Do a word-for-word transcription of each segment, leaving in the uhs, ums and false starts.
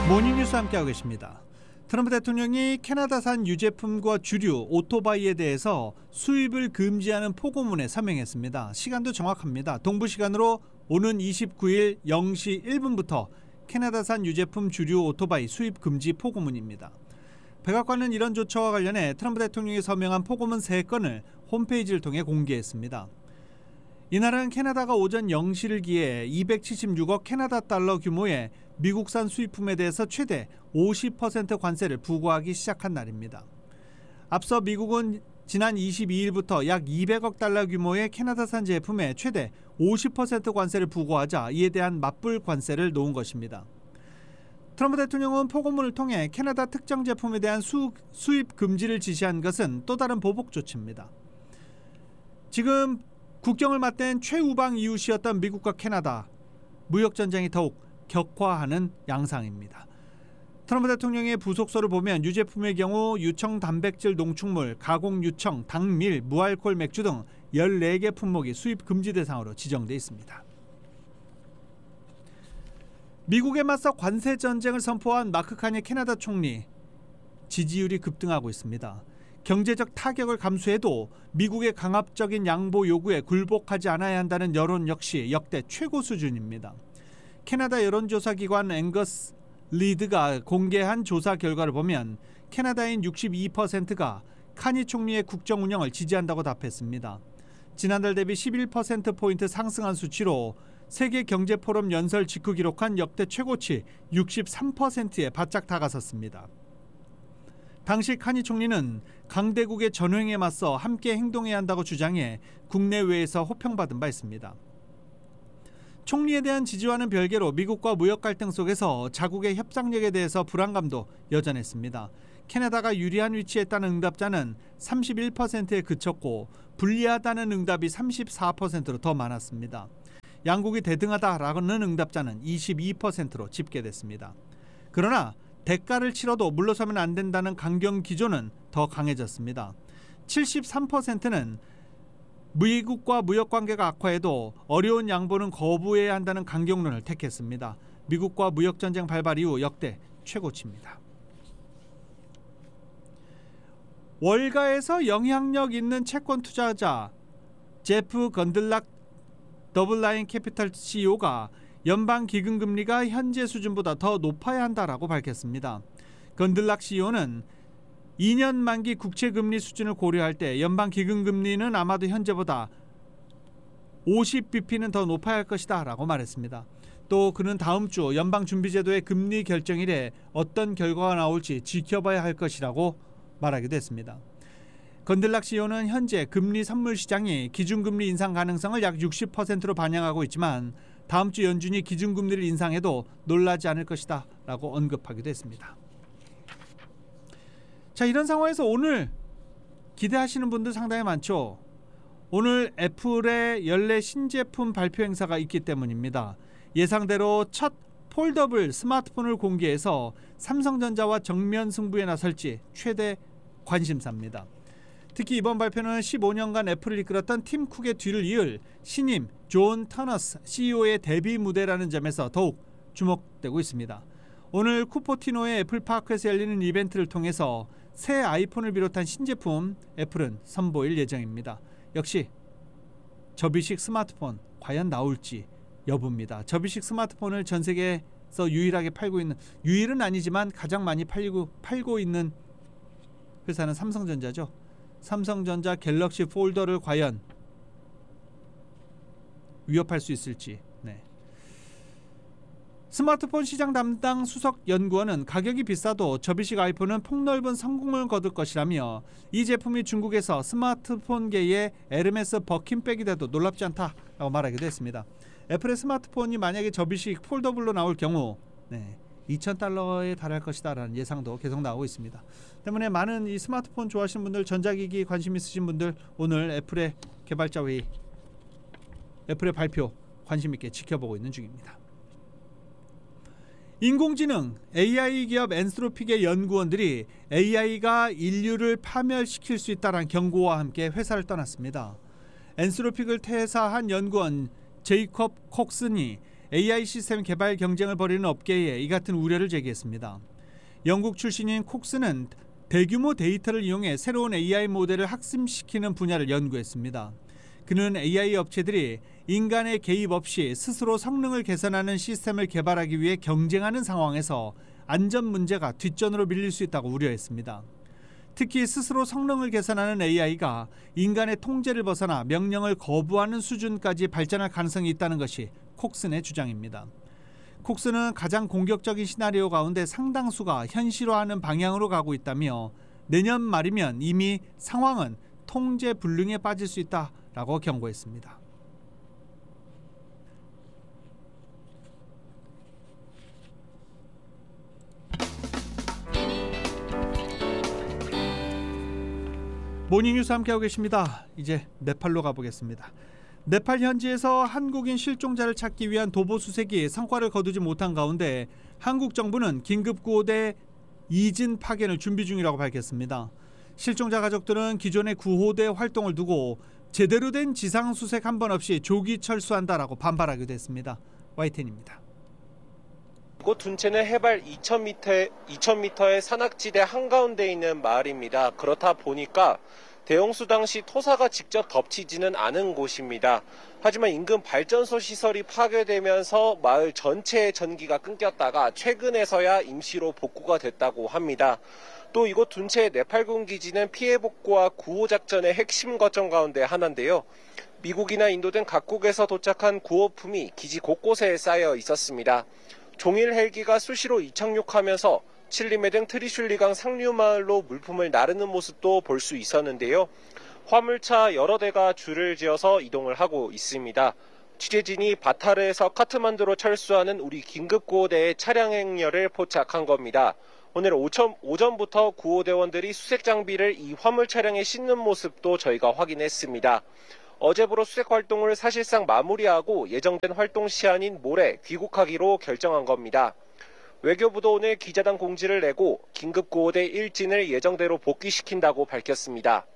모닝뉴스 함께하고 계십니다. 트럼프 대통령이 캐나다산 유제품과 주류, 오토바이에 대해서 수입을 금지하는 포고문에 서명했습니다. 시간도 정확합니다. 동부 시간으로 오는 이십구일 영 시 일 분부터 캐나다산 유제품 주류 오토바이 수입 금지 포고문입니다. 백악관은 이런 조처와 관련해 트럼프 대통령이 서명한 포고문 세 건을 홈페이지를 통해 공개했습니다. 이날은 캐나다가 오전 영 시를 기해 이백칠십육억 캐나다 달러 규모의 미국산 수입품에 대해서 최대 오십 퍼센트 관세를 부과하기 시작한 날입니다. 앞서 미국은 지난 이십이일부터 약 이백억 달러 규모의 캐나다산 제품에 최대 오십 퍼센트 관세를 부과하자 이에 대한 맞불 관세를 놓은 것입니다. 트럼프 대통령은 포고문을 통해 캐나다 특정 제품에 대한 수, 수입 금지를 지시한 것은 또 다른 보복 조치입니다. 지금 국경을 맞댄 최우방 이웃이었던 미국과 캐나다, 무역전쟁이 더욱 격화하는 양상입니다. 트럼프 대통령의 부속서를 보면 유제품의 경우 유청 단백질 농축물, 가공 유청, 당밀, 무알콜 맥주 등 열네 개 품목이 수입 금지 대상으로 지정돼 있습니다. 미국에 맞서 관세 전쟁을 선포한 마크 카니 캐나다 총리, 지지율이 급등하고 있습니다. 경제적 타격을 감수해도 미국의 강압적인 양보 요구에 굴복하지 않아야 한다는 여론 역시 역대 최고 수준입니다. 캐나다 여론조사기관 앵거스 리드가 공개한 조사 결과를 보면 캐나다인 육십이 퍼센트가 카니 총리의 국정 운영을 지지한다고 답했습니다. 지난달 대비 십일 퍼센트포인트 상승한 수치로 세계경제포럼 연설 직후 기록한 역대 최고치 육십삼 퍼센트에 바짝 다가섰습니다. 당시 카니 총리는 강대국의 전횡에 맞서 함께 행동해야 한다고 주장해 국내외에서 호평받은 바 있습니다. 총리에 대한 지지와는 별개로 미국과 무역 갈등 속에서 자국의 협상력에 대해서 불안감도 여전했습니다. 캐나다가 유리한 위치에 있다는 응답자는 삼십일 퍼센트에 그쳤고 불리하다는 응답이 삼십사 퍼센트로 더 많았습니다. 양국이 대등하다라는 응답자는 이십이 퍼센트로 집계됐습니다. 그러나 대가를 치러도 물러서면 안 된다는 강경 기조는 더 강해졌습니다. 칠십삼 퍼센트는 미국과 무역 관계가 악화해도 어려운 양보는 거부해야 한다는 강경론을 택했습니다. 미국과 무역 전쟁 발발 이후 역대 최고치입니다. 월가에서 영향력 있는 채권 투자자 제프 건들락 더블라인 캐피털 씨이오가 연방 기금금리가 현재 수준보다 더 높아야 한다라고 밝혔습니다. 건들락 씨이오는 이 년 만기 국채금리 수준을 고려할 때 연방 기금금리는 아마도 현재보다 오십 비피는 더 높아야 할 것이다 라고 말했습니다. 또 그는 다음 주 연방준비제도의 금리 결정일에 어떤 결과가 나올지 지켜봐야 할 것이라고 말하기도 했습니다. 건들락 씨이오는 현재 금리 선물 시장이 기준금리 인상 가능성을 약 육십 퍼센트로 반영하고 있지만 다음 주 연준이 기준금리를 인상해도 놀라지 않을 것이다 라고 언급하기도 했습니다. 자, 이런 상황에서 오늘 기대하시는 분들 상당히 많죠. 오늘 애플의 연례 신제품 발표 행사가 있기 때문입니다. 예상대로 첫 폴더블 스마트폰을 공개해서 삼성전자와 정면 승부에 나설지 최대 관심사입니다. 특히 이번 발표는 십오 년간 애플을 이끌었던 팀 쿡의 뒤를 이을 신임 존 터너스 씨이오의 데뷔 무대라는 점에서 더욱 주목되고 있습니다. 오늘 쿠퍼티노의 애플파크에서 열리는 이벤트를 통해서 새 아이폰을 비롯한 신제품 애플은 선보일 예정입니다. 역시 접이식 스마트폰 과연 나올지 여부입니다. 접이식 스마트폰을 전 세계에서 유일하게 팔고 있는, 유일은 아니지만 가장 많이 팔리고, 팔고 있는 회사는 삼성전자죠. 삼성전자 갤럭시 폴더를 과연 위협할 수 있을지. 네. 스마트폰 시장 담당 수석 연구원은 가격이 비싸도 접이식 아이폰은 폭넓은 성공을 거둘 것이라며 이 제품이 중국에서 스마트폰계의 에르메스 버킨백이 돼도 놀랍지 않다라고 말하기도 했습니다. 애플의 스마트폰이 만약에 접이식 폴더블로 나올 경우 네, 이천 달러에 달할 것이다라는 예상도 계속 나오고 있습니다. 때문에 많은 이 스마트폰 좋아하시는 분들, 전자기기 관심 있으신 분들 오늘 애플의 개발자 회의, 애플의 발표 관심 있게 지켜보고 있는 중입니다. 인공지능 에이아이 기업 엔스로픽의 연구원들이 에이아이가 인류를 파멸시킬 수 있다는 경고와 함께 회사를 떠났습니다. 엔스로픽을 퇴사한 연구원 제이콥 콕슨이 에이아이 시스템 개발 경쟁을 벌이는 업계에 이 같은 우려를 제기했습니다. 영국 출신인 콕스는 대규모 데이터를 이용해 새로운 에이아이 모델을 학습시키는 분야를 연구했습니다. 그는 에이아이 업체들이 인간의 개입 없이 스스로 성능을 개선하는 시스템을 개발하기 위해 경쟁하는 상황에서 안전 문제가 뒷전으로 밀릴 수 있다고 우려했습니다. 특히 스스로 성능을 개선하는 에이아이가 인간의 통제를 벗어나 명령을 거부하는 수준까지 발전할 가능성이 있다는 것이 콕슨의 주장입니다. 콕슨은 가장 공격적인 시나리오 가운데 상당수가 현실화하는 방향으로 가고 있다며 내년 말이면 이미 상황은 통제 불능에 빠질 수 있다라고 경고했습니다. 모닝뉴스 함께하고 계십니다. 이제 네팔로 가보겠습니다. 네팔 현지에서 한국인 실종자를 찾기 위한 도보 수색이 성과를 거두지 못한 가운데 한국 정부는 긴급구호대 이진 파견을 준비 중이라고 밝혔습니다. 실종자 가족들은 기존의 구호대 활동을 두고 제대로 된 지상 수색 한 번 없이 조기 철수한다라고 반발하기도 했습니다. 와이텐입니다. 이곳 둔체는 해발 이천 미터, 이천 미터의 산악지대 한가운데 있는 마을입니다. 그렇다 보니까 대홍수 당시 토사가 직접 덮치지는 않은 곳입니다. 하지만 인근 발전소 시설이 파괴되면서 마을 전체의 전기가 끊겼다가 최근에서야 임시로 복구가 됐다고 합니다. 또 이곳 둔체의 네팔군 기지는 피해 복구와 구호 작전의 핵심 거점 가운데 하나인데요. 미국이나 인도 등 각국에서 도착한 구호품이 기지 곳곳에 쌓여 있었습니다. 종일 헬기가 수시로 이착륙하면서 칠리메 등 트리슐리강 상류 마을로 물품을 나르는 모습도 볼 수 있었는데요. 화물차 여러 대가 줄을 지어서 이동을 하고 있습니다. 취재진이 바타르에서 카트만두로 철수하는 우리 긴급구호대의 차량 행렬을 포착한 겁니다. 오늘 오전, 오전부터 구호대원들이 수색 장비를 이 화물 차량에 싣는 모습도 저희가 확인했습니다. 어제부로 수색 활동을 사실상 마무리하고 예정된 활동 시한인 모레 귀국하기로 결정한 겁니다. 외교부도 오늘 기자단 공지를 내고 긴급구호대 일진을 예정대로 복귀시킨다고 밝혔습니다.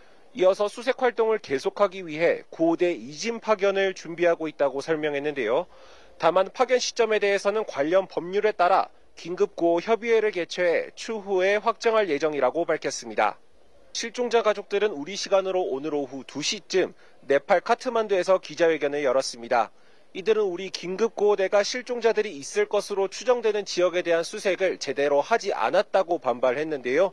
이어서 수색 활동을 계속하기 위해 구호대 이진 파견을 준비하고 있다고 설명했는데요. 다만 파견 시점에 대해서는 관련 법률에 따라 긴급구호 협의회를 개최해 추후에 확정할 예정이라고 밝혔습니다. 실종자 가족들은 우리 시간으로 오늘 오후 두 시쯤 네팔 카트만두에서 기자회견을 열었습니다. 이들은 우리 긴급구호대가 실종자들이 있을 것으로 추정되는 지역에 대한 수색을 제대로 하지 않았다고 반발했는데요.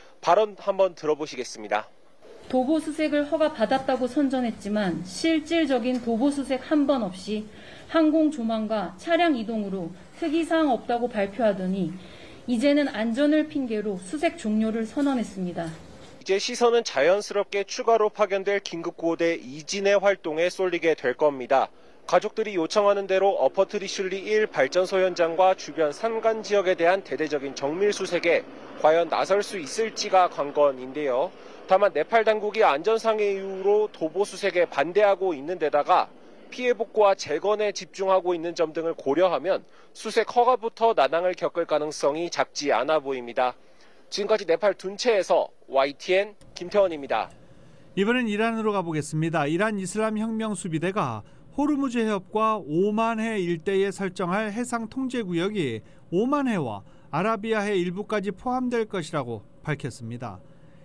발언 한번 들어보시겠습니다. 도보 수색을 허가받았다고 선전했지만 실질적인 도보 수색 한 번 없이 항공 조망과 차량 이동으로 특이사항 없다고 발표하더니 이제는 안전을 핑계로 수색 종료를 선언했습니다. 이제 시선은 자연스럽게 추가로 파견될 긴급구호대 이진의 활동에 쏠리게 될 겁니다. 가족들이 요청하는 대로 어퍼트리슐리 일 발전소 현장과 주변 산간 지역에 대한 대대적인 정밀 수색에 과연 나설 수 있을지가 관건인데요. 다만 네팔 당국이 안전상의 이유로 도보 수색에 반대하고 있는 데다가 피해 복구와 재건에 집중하고 있는 점 등을 고려하면 수색 허가부터 난항을 겪을 가능성이 작지 않아 보입니다. 지금까지 네팔 둔체에서 와이티엔 김태원입니다. 이번엔 이란으로 가보겠습니다. 이란 이슬람 혁명 수비대가 호르무즈 해협과 오만해 일대에 설정할 해상 통제 구역이 오만해와 아라비아해 일부까지 포함될 것이라고 밝혔습니다.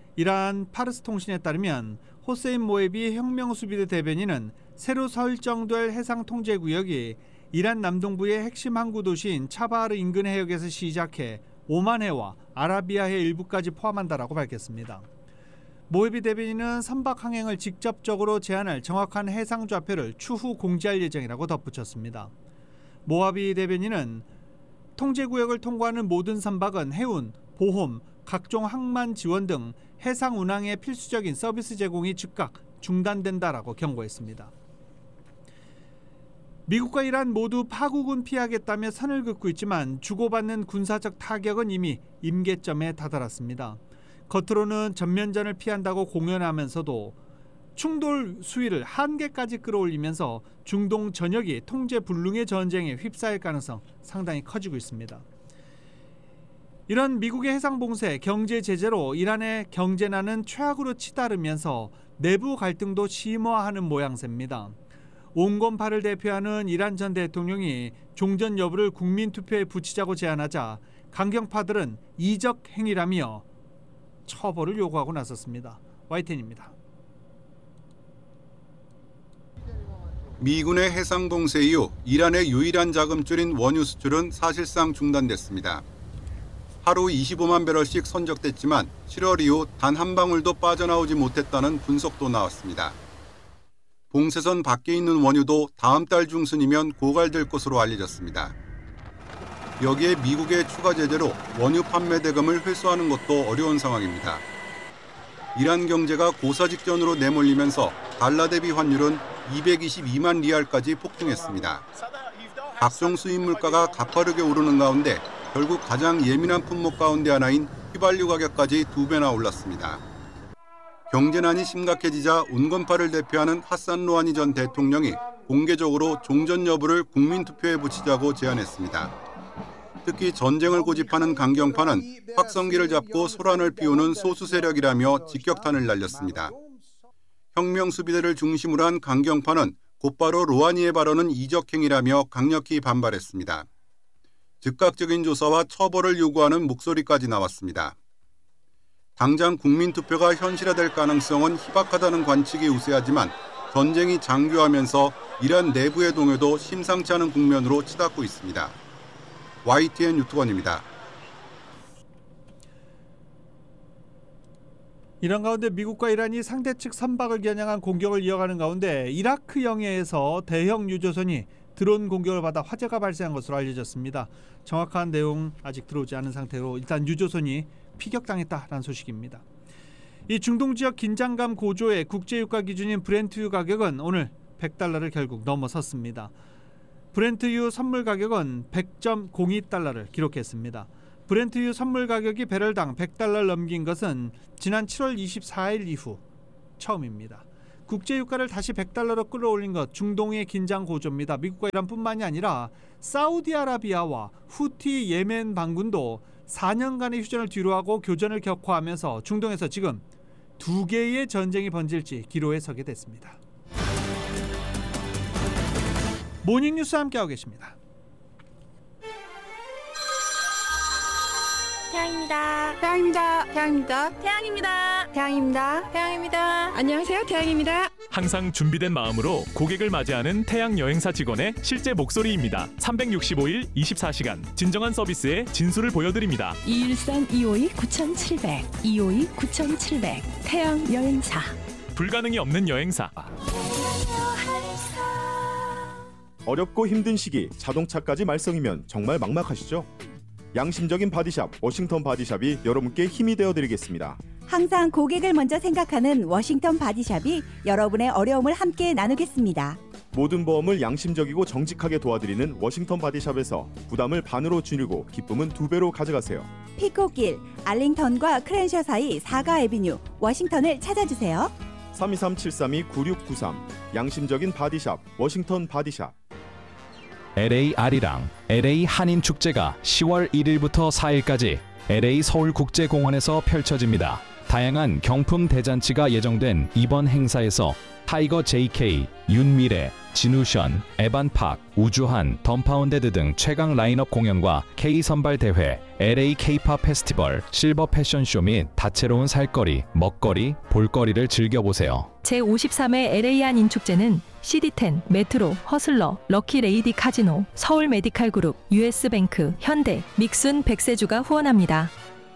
이란 파르스 통신에 따르면 호세인 모에비 혁명 수비대 대변인은 새로 설정될 해상 통제 구역이 이란 남동부의 핵심 항구 도시인 차바르 인근 해역에서 시작해 오만해와 아라비아해 일부까지 포함한다라고 밝혔습니다. 모에비 대변인은 선박 항행을 직접적으로 제한할 정확한 해상 좌표를 추후 공지할 예정이라고 덧붙였습니다. 모하비 대변인은 통제구역을 통과하는 모든 선박은 해운, 보험, 각종 항만 지원 등 해상 운항에 필수적인 서비스 제공이 즉각 중단된다라고 경고했습니다. 미국과 이란 모두 파국은 피하겠다며 선을 긋고 있지만 주고받는 군사적 타격은 이미 임계점에 다다랐습니다. 겉으로는 전면전을 피한다고 공언하면서도 충돌 수위를 한계까지 끌어올리면서 중동 전역이 통제 불능의 전쟁에 휩싸일 가능성 상당히 커지고 있습니다. 이런 미국의 해상 봉쇄, 경제 제재로 이란의 경제난은 최악으로 치달으면서 내부 갈등도 심화하는 모양새입니다. 온건파를 대표하는 이란 전 대통령이 종전 여부를 국민투표에 붙이자고 제안하자 강경파들은 이적 행위라며 처벌을 요구하고 나섰습니다. 와이텐입니다. 미군의 해상 봉쇄 이후 이란의 유일한 자금줄인 원유 수출은 사실상 중단됐습니다. 하루 이십오만 배럴씩 선적됐지만 칠월 이후 단 한 방울도 빠져나오지 못했다는 분석도 나왔습니다. 봉쇄선 밖에 있는 원유도 다음 달 중순이면 고갈될 것으로 알려졌습니다. 여기에 미국의 추가 제재로 원유 판매 대금을 회수하는 것도 어려운 상황입니다. 이란 경제가 고사 직전으로 내몰리면서 달러 대비 환율은 이백이십이만 리알까지 폭등했습니다. 각종 수입 물가가 가파르게 오르는 가운데 결국 가장 예민한 품목 가운데 하나인 휘발유 가격까지 두 배나 올랐습니다. 경제난이 심각해지자 온건파를 대표하는 하산 로하니 전 대통령이 공개적으로 종전 여부를 국민투표에 붙이자고 제안했습니다. 특히 전쟁을 고집하는 강경파는 확성기를 잡고 소란을 피우는 소수 세력이라며 직격탄을 날렸습니다. 혁명 수비대를 중심으로 한 강경파는 곧바로 로하니의 발언은 이적행위라며 강력히 반발했습니다. 즉각적인 조사와 처벌을 요구하는 목소리까지 나왔습니다. 당장 국민투표가 현실화될 가능성은 희박하다는 관측이 우세하지만 전쟁이 장기화하면서 이란 내부의 동요도 심상치 않은 국면으로 치닫고 있습니다. 와이티엔 유튜버입니다. 이런 가운데 미국과 이란이 상대 측 선박을 겨냥한 공격을 이어가는 가운데 이라크 영해에서 대형 유조선이 드론 공격을 받아 화재가 발생한 것으로 알려졌습니다. 정확한 내용 아직 들어오지 않은 상태로 일단 유조선이 피격당했다라는 소식입니다. 이 중동 지역 긴장감 고조의 국제유가 기준인 브렌트유 가격은 오늘 백 달러를 결국 넘어섰습니다. 브렌트유 선물 가격은 백 점 공이 달러를 기록했습니다. 브렌트유 선물 가격이 배럴당 백 달러를 넘긴 것은 지난 칠월 이십사일 이후 처음입니다. 국제유가를 다시 백 달러로 끌어올린 것 중동의 긴장 고조입니다. 미국과 이란뿐만이 아니라 사우디아라비아와 후티 예멘 반군도 사 년간의 휴전을 뒤로하고 교전을 격화하면서 중동에서 지금 두 개의 전쟁이 번질지 기로에 서게 됐습니다. 모닝뉴스 함께하고 계십니다. 태양입니다. 태양입니다. 태양입니다. 태양입니다. 태양입니다. 태양입니다. 안녕하세요. 태양입니다. 항상 준비된 마음으로 고객을 맞이하는 태양 여행사 직원의 실제 목소리입니다. 삼백육십오일 이십사 시간 진정한 서비스의 진수를 보여드립니다. 이일삼 이오이 구칠공공 이오이 구칠공공 태양 여행사. 불가능이 없는 여행사. 어렵고 힘든 시기 자동차까지 말썽이면 정말 막막하시죠? 양심적인 바디샵 워싱턴 바디샵이 여러분께 힘이 되어드리겠습니다. 항상 고객을 먼저 생각하는 워싱턴 바디샵이 여러분의 어려움을 함께 나누겠습니다. 모든 보험을 양심적이고 정직하게 도와드리는 워싱턴 바디샵에서 부담을 반으로 줄이고 기쁨은 두 배로 가져가세요. 피코길, 알링턴과 크랜셔 사이 사가 애비뉴 워싱턴을 찾아주세요. 삼이삼 칠삼이 구육구삼 양심적인 바디샵 워싱턴 바디샵. 엘에이 아리랑 엘에이 한인축제가 시월 일일부터 사일까지 엘에이 서울국제공원에서 펼쳐집니다. 다양한 경품 대잔치가 예정된 이번 행사에서 타이거 제이케이, 윤미래, 진우션, 에반팍, 우주한, 덤파운데드 등 최강 라인업 공연과 K-선발대회, 엘에이 K-팝 페스티벌, 실버 패션쇼 및 다채로운 살거리, 먹거리, 볼거리를 즐겨보세요. 제오십삼 회 엘에이 한인축제는 씨디텐, 메트로, 허슬러, 럭키레이디 카지노, 서울 메디칼그룹, 유에스뱅크, 현대, 믹순 백세주가 후원합니다.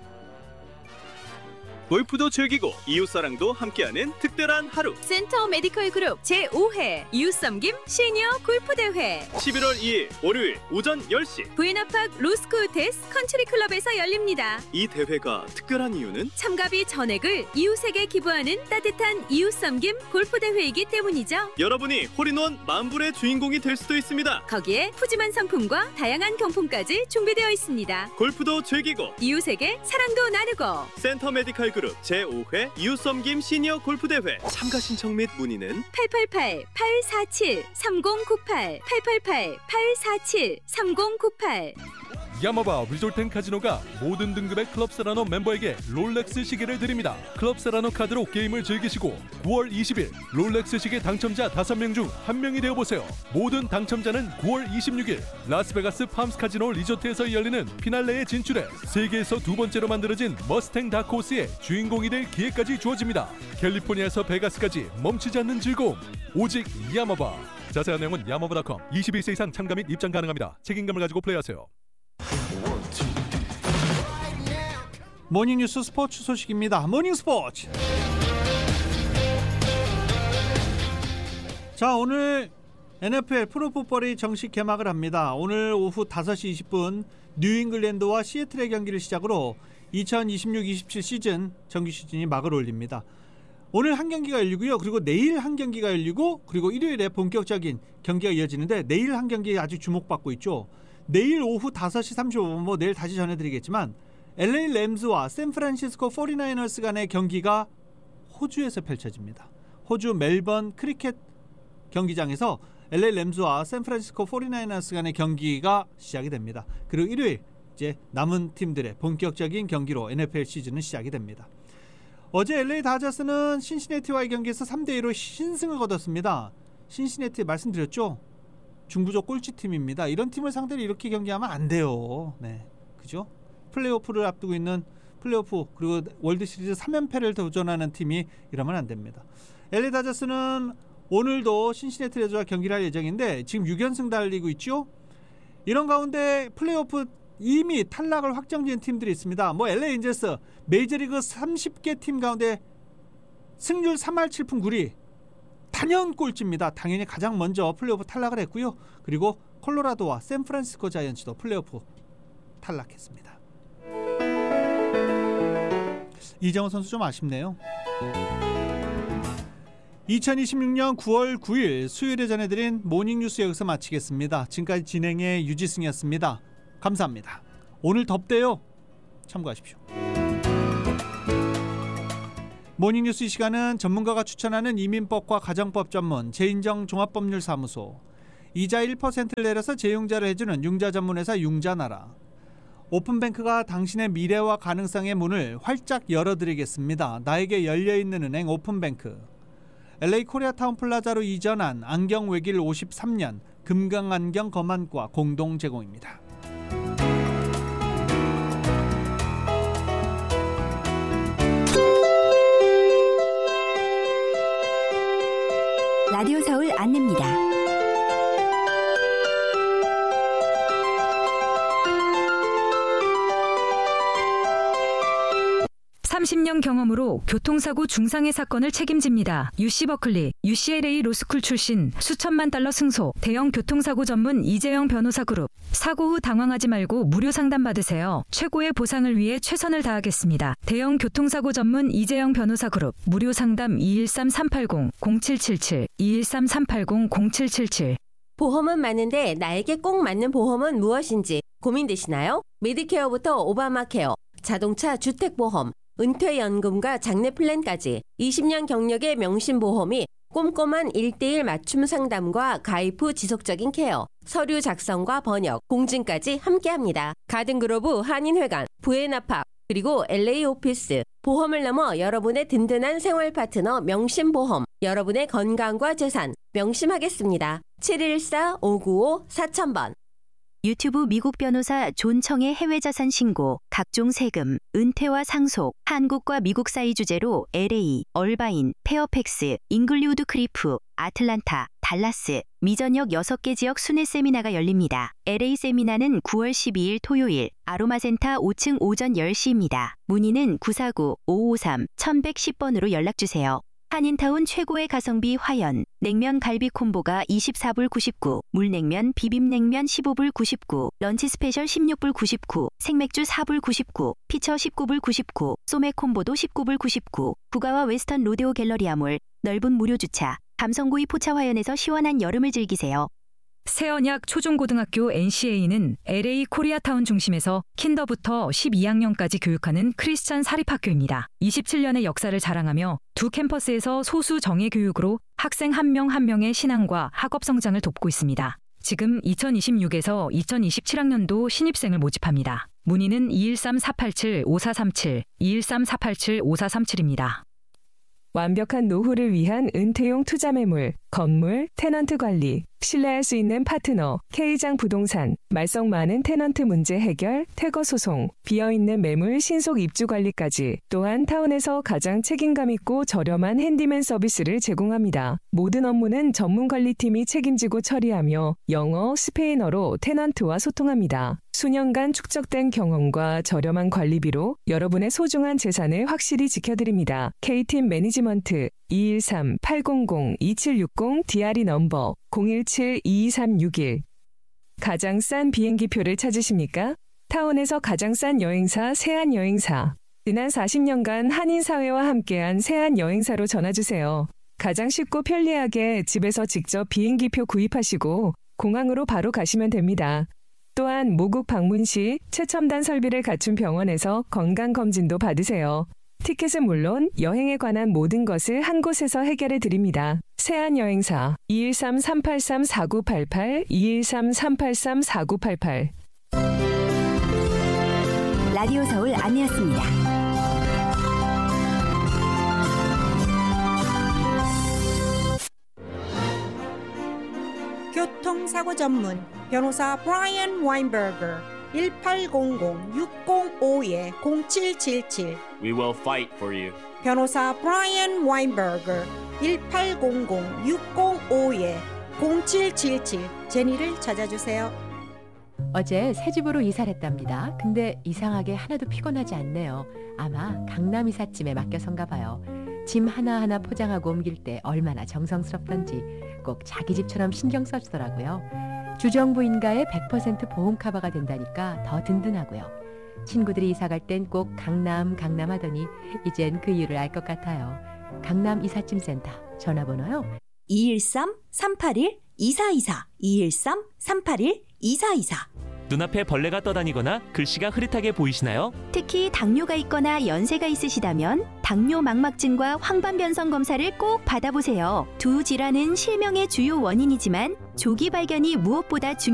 골프도 즐기고 이웃사랑도 함께하는 특별한 하루. 센터 메디컬 그룹 제오 회 이웃섬김 시니어 골프대회 십일월 이일 월요일 오전 열 시 부에나팍 로스쿨테스 컨트리클럽에서 열립니다. 이 대회가 특별한 이유는 참가비 전액을 이웃에게 기부하는 따뜻한 이웃섬김 골프대회이기 때문이죠. 여러분이 홀인원 만불의 주인공이 될 수도 있습니다. 거기에 푸짐한 상품과 다양한 경품까지 준비되어 있습니다. 골프도 즐기고 이웃에게 사랑도 나누고 센터 메디컬 그룹 제오 회 이웃섬김 시니어 골프대회 참가 신청 및 문의는 팔팔팔 팔사칠 삼공구팔 팔팔팔 팔사칠 삼공구팔 야마바 리조트 앤 카지노가 모든 등급의 클럽 세라노 멤버에게 롤렉스 시계를 드립니다. 클럽 세라노 카드로 게임을 즐기시고 구월 이십일 롤렉스 시계 당첨자 다섯 명 중 한 명이 되어보세요. 모든 당첨자는 구월 이십육일 라스베가스 팜스 카지노 리조트에서 열리는 피날레에 진출해 세계에서 두 번째로 만들어진 머스탱 다크호스의 주인공이 될 기회까지 주어집니다. 캘리포니아에서 베가스까지 멈추지 않는 즐거움, 오직 야마바. 자세한 내용은 야마바 닷컴. 이십일 세 이상 참가 및 입장 가능합니다. 책임감을 가지고 플레이하세요. 모닝뉴스 스포츠 소식입니다. 모닝 스포츠. 자, 오늘 엔에프엘 프로풋볼이 정식 개막을 합니다. 오늘 오후 다섯 시 이십 분 뉴잉글랜드와 시애틀의 경기를 시작으로 이천이십육 이십칠 시즌 정규 시즌이 막을 올립니다. 오늘 한 경기가 열리고요. 그리고 내일 한 경기가 열리고 그리고 일요일에 본격적인 경기가 이어지는데 내일 한 경기 아주 주목받고 있죠. 내일 오후 다섯 시 삼십오 분, 뭐 내일 다시 전해드리겠지만 엘에이 램즈와 샌프란시스코 포티나이너스 간의 경기가 호주에서 펼쳐집니다. 호주 멜번 크리켓 경기장에서 엘에이 램즈와 샌프란시스코 포티나이너스 간의 경기가 시작이 됩니다. 그리고 일요일 이제 남은 팀들의 본격적인 경기로 엔에프엘 시즌은 시작이 됩니다. 어제 엘에이 다저스는 신시내티와의 경기에서 삼 대 이로 신승을 거뒀습니다. 신시내티 말씀드렸죠? 중부적 꼴찌팀입니다. 이런 팀을 상대로 이렇게 경기하면 안 돼요. 네, 그죠? 플레이오프를 앞두고 있는 플레이오프 그리고 월드시리즈 삼 연패를 도전하는 팀이 이러면 안 됩니다. 엘에이 다저스는 오늘도 신시내티 레드와 경기를 할 예정인데 지금 육 연승 달리고 있죠. 이런 가운데 플레이오프 이미 탈락을 확정지은 팀들이 있습니다. 뭐 엘에이 엔젤스 메이저리그 삼십 개 팀 가운데 승률 삼 할 칠 푼 구 리 단연 꼴찌입니다. 당연히 가장 먼저 플레이오프 탈락을 했고요. 그리고 콜로라도와 샌프란시스코 자이언츠도 플레이오프 탈락했습니다. 이정우 선수 좀 아쉽네요. 이천이십육 년 구월 구일 수요일에 전해드린 모닝뉴스 여기서 마치겠습니다. 지금까지 진행의 유지승이었습니다. 감사합니다. 오늘 덥대요. 참고하십시오. 모닝뉴스 이 시간은 전문가가 추천하는 이민법과 가정법 전문 제인정 종합법률사무소, 이자 일 퍼센트를 내려서 재융자를 해주는 융자 전문회사 융자나라, 오픈뱅크가 당신의 미래와 가능성의 문을 활짝 열어드리겠습니다. 나에게 열려있는 은행 오픈뱅크, 엘에이 코리아타운 플라자로 이전한 안경 외길 오십삼 년 금강안경 검안과 공동 제공입니다. 라디오 서울 안내입니다. 삼십 년 경험으로 교통사고 중상해 사건을 책임집니다. 유씨 버클리, 유씨엘에이 로스쿨 출신, 수천만 달러 승소, 대형 교통사고 전문 이재영 변호사 그룹. 사고 후 당황하지 말고 무료 상담 받으세요. 최고의 보상을 위해 최선을 다하겠습니다. 대형 교통사고 전문 이재영 변호사 그룹. 무료 상담 이일삼 삼팔공 공칠칠칠, 이일삼 삼팔공 공칠칠칠. 보험은 많은데 나에게 꼭 맞는 보험은 무엇인지 고민되시나요? 메디케어부터 오바마케어, 자동차 주택보험, 은퇴연금과 장래 플랜까지 이십 년 경력의 명신보험이 꼼꼼한 일 대일 맞춤 상담과 가입 후 지속적인 케어, 서류 작성과 번역, 공증까지 함께합니다. 가든그로브 한인회관, 부에나팍, 그리고 엘에이 오피스, 보험을 넘어 여러분의 든든한 생활 파트너 명신보험, 여러분의 건강과 재산 명심하겠습니다. 칠일사 오구오 사천 번. 유튜브 미국 변호사 존 청의 해외자산 신고, 각종 세금, 은퇴와 상속, 한국과 미국 사이 주제로 엘에이, 얼바인, 페어팩스, 잉글리우드 크리프, 아틀란타, 달라스, 미 전역 여섯 개 지역 순회 세미나가 열립니다. 엘에이 세미나는 구월 십이일 토요일 아로마센터 오 층 오전 열 시입니다. 문의는 구사구 오오삼 천백십 번으로 연락주세요. 한인타운 최고의 가성비 화연, 냉면 갈비 콤보가 이십사 불 구십구, 물냉면 비빔냉면 십오 불 구십구, 런치 스페셜 십육 불 구십구, 생맥주 사 불 구십구, 피처 십구 불 구십구, 소맥 콤보도 십구 불 구십구, 부가와 웨스턴 로데오 갤러리아몰, 넓은 무료 주차, 감성구이 포차 화연에서 시원한 여름을 즐기세요. 새언약 초중고등학교 엔씨에이는 엘에이 코리아타운 중심에서 킨더부터 십이 학년까지 교육하는 크리스천 사립학교입니다. 이십칠 년의 역사를 자랑하며 두 캠퍼스에서 소수 정예 교육으로 학생 한 명 한 명의 신앙과 학업 성장을 돕고 있습니다. 지금 이천이십육에서 이천이십칠 학년도 신입생을 모집합니다. 문의는 이일삼 사팔칠 오사삼칠, 이일삼 사팔칠 오사삼칠입니다. 완벽한 노후를 위한 은퇴용 투자 매물, 건물, 테넌트 관리, 신뢰할 수 있는 파트너, K장 부동산, 말썽 많은 테넌트 문제 해결, 퇴거 소송, 비어있는 매물 신속 입주 관리까지, 또한 타운에서 가장 책임감 있고 저렴한 핸디맨 서비스를 제공합니다. 모든 업무는 전문 관리팀이 책임지고 처리하며 영어, 스페인어로 테넌트와 소통합니다. 수년간 축적된 경험과 저렴한 관리비로 여러분의 소중한 재산을 확실히 지켜드립니다. K팀 매니지먼트 이일삼 팔공공 이칠육공 디알이 넘버 공일칠 이이삼육일. 가장 싼 비행기표를 찾으십니까? 타운에서 가장 싼 여행사 세안여행사. 지난 사십 년간 한인사회와 함께한 세안여행사로 전화주세요. 가장 쉽고 편리하게 집에서 직접 비행기표 구입하시고 공항으로 바로 가시면 됩니다. 또한 모국 방문 시 최첨단 설비를 갖춘 병원에서 건강검진도 받으세요. 티켓은 물론 여행에 관한 모든 것을 한 곳에서 해결해 드립니다. 세안여행사 이일삼 삼팔삼 사구팔팔, 이일삼 삼팔삼 사구팔팔. 라디오 서울 안내였습니다. 교통사고 전문 변호사 브라이언 와인버거 일팔공공 육공오 공칠칠칠. We will fight for you. 변호사 브라이언 와인버거 일팔공공 육공오 공칠칠칠. 제니를 찾아주세요. 어제 새 집으로 이사를 했답니다. 근데 이상하게 하나도 피곤하지 않네요. 아마 강남 이삿짐에 맡겨선가 봐요. 짐 하나하나 포장하고 옮길 때 얼마나 정성스럽던지 꼭 자기 집처럼 신경 써주더라고요. 주정부인가에 백 퍼센트 보험 커버가 된다니까 더 든든하고요. 친구들이 이사갈 땐 꼭 강남 강남 하더니 이젠 그 이유를 알 것 같아요. 강남 이삿짐센터 전화번호요. 이일삼 삼팔일 이사이사, 이일삼 삼팔일 이사이사. 눈앞에 벌레가 떠다니거나 글씨가 흐릿하게 보이시나요? 특히 당뇨가 있거나 연세가 있으시다면 당뇨 망막증과 황반변성 검사를 꼭 받아보세요. 두 질환은 실명의 주요 원인이지만 조기 발견이 무엇보다 중요합니다.